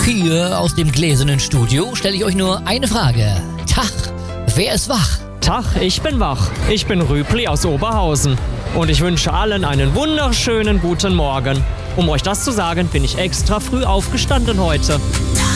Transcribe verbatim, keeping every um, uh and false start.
hier aus dem gläsernen Studio stelle ich euch nur eine Frage. Tag, wer ist wach? Tag, ich bin wach. Ich bin Rüpli aus Oberhausen. Und ich wünsche allen einen wunderschönen guten Morgen. Um euch das zu sagen, bin ich extra früh aufgestanden heute.